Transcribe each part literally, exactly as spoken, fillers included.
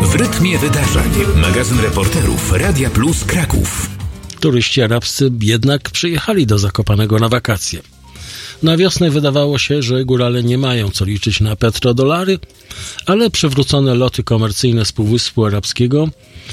W rytmie wydarzeń. Magazyn reporterów Radia Plus Kraków. Turyści arabscy jednak przyjechali do Zakopanego na wakacje. Na wiosnę wydawało się, że górale nie mają co liczyć na petrodolary, ale przywrócone loty komercyjne z Półwyspu Arabskiego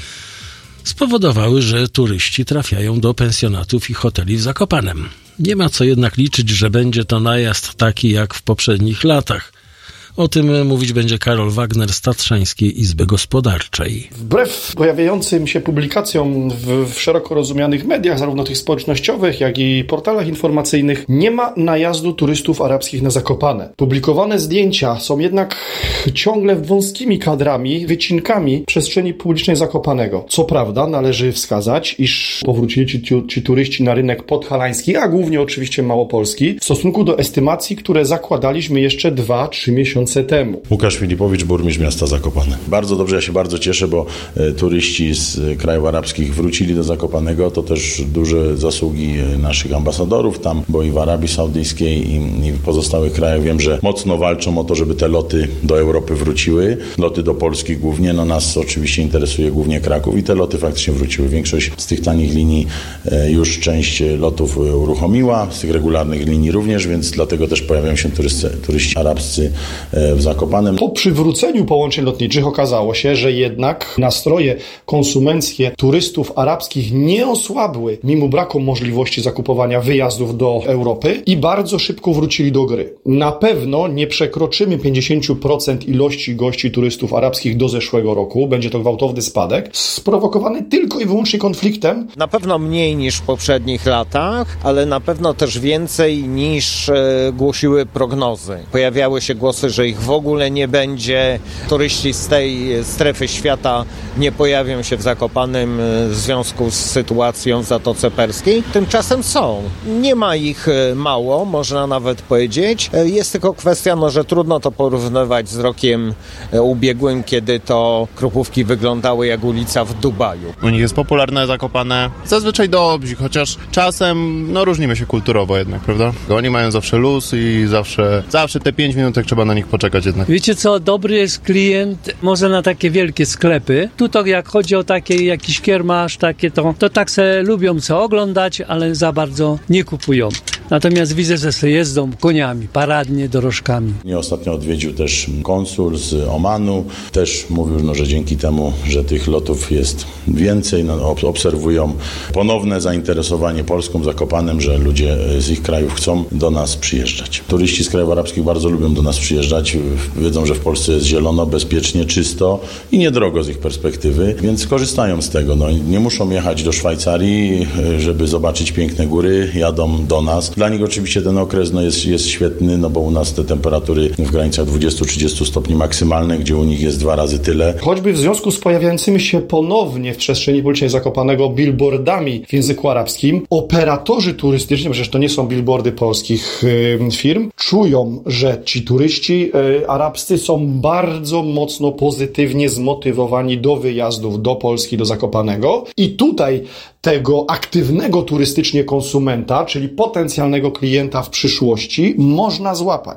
spowodowały, że turyści trafiają do pensjonatów i hoteli w Zakopanem. Nie ma co jednak liczyć, że będzie to najazd taki jak w poprzednich latach. O tym mówić będzie Karol Wagner z Tatrzańskiej Izby Gospodarczej. Wbrew pojawiającym się publikacjom w, w szeroko rozumianych mediach, zarówno tych społecznościowych, jak i portalach informacyjnych, nie ma najazdu turystów arabskich na Zakopane. Publikowane zdjęcia są jednak ciągle wąskimi kadrami, wycinkami przestrzeni publicznej Zakopanego. Co prawda należy wskazać, iż powrócili ci, ci turyści na rynek podhalański, a głównie oczywiście małopolski, w stosunku do estymacji, które zakładaliśmy jeszcze dwa trzy miesiące temu. Łukasz Filipowicz, burmistrz miasta Zakopane. Bardzo dobrze, ja się bardzo cieszę, bo e, turyści z krajów arabskich wrócili do Zakopanego. To też duże zasługi naszych ambasadorów tam, bo i w Arabii Saudyjskiej i, i w pozostałych krajach wiem, że mocno walczą o to, żeby te loty do Europy wróciły. Loty do Polski głównie. No nas oczywiście interesuje głównie Kraków i te loty faktycznie wróciły. Większość z tych tanich linii e, już część lotów uruchomiła, z tych regularnych linii również, więc dlatego też pojawiają się turysty, turyści arabscy w Zakopanem. Po przywróceniu połączeń lotniczych okazało się, że jednak nastroje konsumenckie turystów arabskich nie osłabły mimo braku możliwości zakupowania wyjazdów do Europy i bardzo szybko wrócili do gry. Na pewno nie przekroczymy pięćdziesiąt procent ilości gości turystów arabskich do zeszłego roku. Będzie to gwałtowny spadek, sprowokowany tylko i wyłącznie konfliktem. Na pewno mniej niż w poprzednich latach, ale na pewno też więcej niż e, głosiły prognozy. Pojawiały się głosy, że ich w ogóle nie będzie. Turyści z tej strefy świata nie pojawią się w Zakopanem w związku z sytuacją w Zatoce Perskiej. Tymczasem są. Nie ma ich mało, można nawet powiedzieć. Jest tylko kwestia, no, że trudno to porównywać z rokiem ubiegłym, kiedy to Krupówki wyglądały jak ulica w Dubaju. U nich jest popularne Zakopane. Zazwyczaj dobrzy, chociaż czasem no różnimy się kulturowo jednak, prawda? Oni mają zawsze luz i zawsze, zawsze te pięć minutek trzeba na nich poczekać jednak. Wiecie co, dobry jest klient może na takie wielkie sklepy. Tu to jak chodzi o takie jakiś kiermasz, takie to, to tak se lubią co oglądać, ale za bardzo nie kupują. Natomiast widzę, że se jeżdżą koniami, paradnie, dorożkami. Mnie ostatnio odwiedził też konsul z Omanu. Też mówił, no, że dzięki temu, że tych lotów jest więcej, no, obserwują ponowne zainteresowanie Polską, Zakopanem, że ludzie z ich krajów chcą do nas przyjeżdżać. Turyści z krajów arabskich bardzo lubią do nas przyjeżdżać. Wiedzą, że w Polsce jest zielono, bezpiecznie, czysto i niedrogo z ich perspektywy, więc korzystają z tego. No, nie muszą jechać do Szwajcarii, żeby zobaczyć piękne góry, jadą do nas. Dla nich oczywiście ten okres no, jest, jest świetny, no bo u nas te temperatury w granicach dwadzieścia do trzydziestu stopni maksymalne, gdzie u nich jest dwa razy tyle. Choćby w związku z pojawiającymi się ponownie w przestrzeni publicznej Zakopanego billboardami w języku arabskim, operatorzy turystyczni, przecież to nie są billboardy polskich yy, firm, czują, że ci turyści yy, arabscy są bardzo mocno pozytywnie zmotywowani do wyjazdów do Polski, do Zakopanego i tutaj tego aktywnego turystycznie konsumenta, czyli potencjalnego klienta w przyszłości, można złapać.